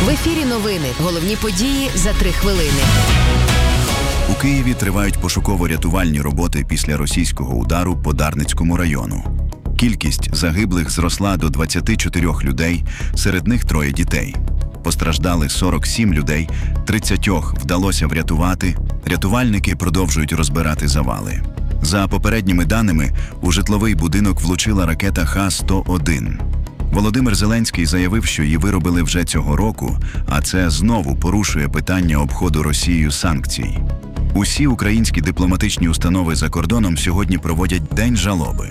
В ефірі новини. Головні події за 3 хвилини. У Києві тривають пошуково-рятувальні роботи після російського удару по Дарницькому району. Кількість загиблих зросла до 24 людей, серед них 3 дітей. Постраждали 47 людей, 30 вдалося врятувати. Рятувальники продовжують розбирати завали. За попередніми даними, у житловий будинок влучила ракета Х-101. Володимир Зеленський заявив, що її виробили вже цього року, а це знову порушує питання обходу Росією санкцій. Усі українські дипломатичні установи за кордоном сьогодні проводять День жалоби.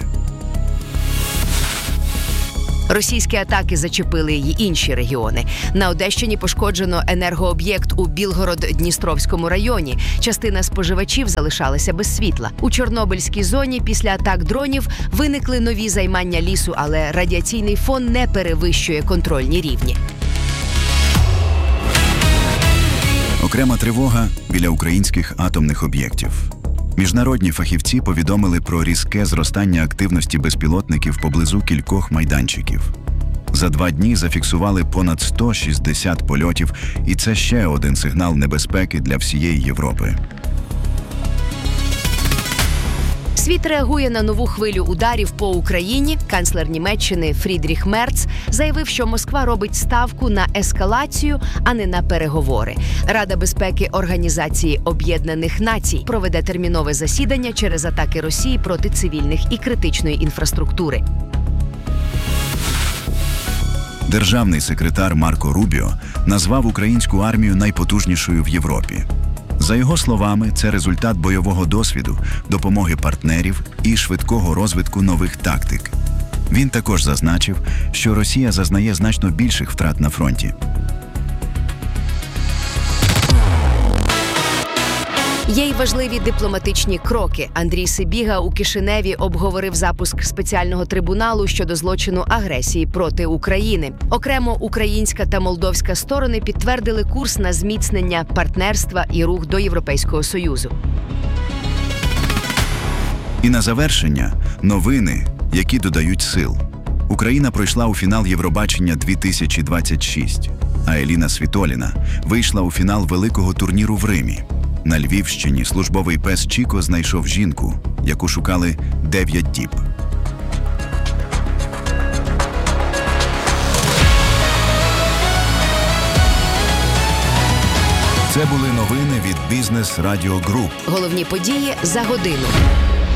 Російські атаки зачепили й інші регіони. На Одещині пошкоджено енергооб'єкт у Білгород-Дністровському районі. Частина споживачів залишалася без світла. У Чорнобильській зоні після атак дронів виникли нові займання лісу, але радіаційний фон не перевищує контрольні рівні. Окрема тривога біля українських атомних об'єктів. Міжнародні фахівці повідомили про різке зростання активності безпілотників поблизу кількох майданчиків. За 2 дні зафіксували понад 160 польотів, і це ще один сигнал небезпеки для всієї Європи. Світ реагує на нову хвилю ударів по Україні. Канцлер Німеччини Фрідріх Мерц заявив, що Москва робить ставку на ескалацію, а не на переговори. Рада безпеки Організації Об'єднаних Націй проведе термінове засідання через атаки Росії проти цивільних і критичної інфраструктури. Державний секретар Марко Рубіо назвав українську армію найпотужнішою в Європі. За його словами, це результат бойового досвіду, допомоги партнерів і швидкого розвитку нових тактик. Він також зазначив, що Росія зазнає значно більших втрат на фронті. Є й важливі дипломатичні кроки. Андрій Сибіга у Кишиневі обговорив запуск спеціального трибуналу щодо злочину агресії проти України. Окремо українська та молдовська сторони підтвердили курс на зміцнення партнерства і рух до Європейського Союзу. І на завершення – новини, які додають сил. Україна пройшла у фінал Євробачення 2026, а Еліна Світоліна вийшла у фінал великого турніру в Римі. На Львівщині службовий пес Чіко знайшов жінку, яку шукали 9 діб. Це були новини від Бізнес Радіо Груп. Головні події за годину.